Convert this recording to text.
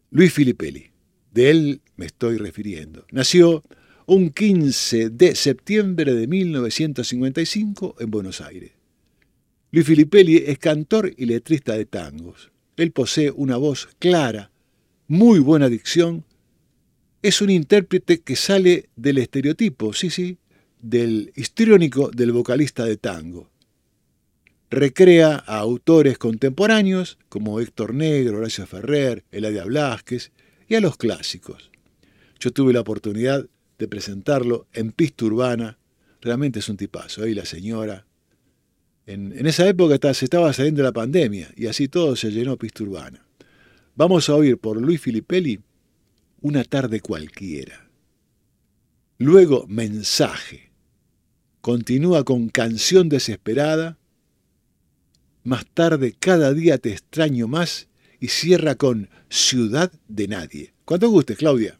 Luis Filippelli, de él me estoy refiriendo. Nació un 15 de septiembre de 1955 en Buenos Aires. Luis Filippelli es cantor y letrista de tangos. Él posee una voz clara, muy buena dicción. Es un intérprete que sale del estereotipo, sí, del histriónico del vocalista de tango. Recrea a autores contemporáneos como Héctor Negro, Horacio Ferrer, Eladia Blasquez y a los clásicos. Yo tuve la oportunidad de presentarlo en Pista Urbana. Realmente es un tipazo. Ahí la señora. En esa época se estaba saliendo la pandemia y así todo se llenó Pista Urbana. Vamos a oír por Luis Filippelli Una tarde cualquiera. Luego Mensaje. Continúa con Canción desesperada. Más tarde Cada día te extraño más y cierra con Ciudad de nadie. Cuando gustes, Claudia.